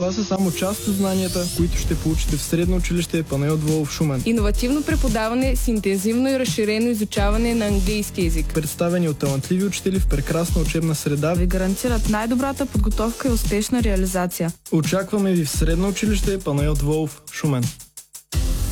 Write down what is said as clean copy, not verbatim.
Това са само част от знанията, които ще получите в Средно училище Панайот Волов, Шумен. Иновативно преподаване с интензивно и разширено изучаване на английски език. Представени от талантливи учители в прекрасна учебна среда ви гарантират най-добрата подготовка и успешна реализация. Очакваме ви в Средно училище Панайот Волов, Шумен.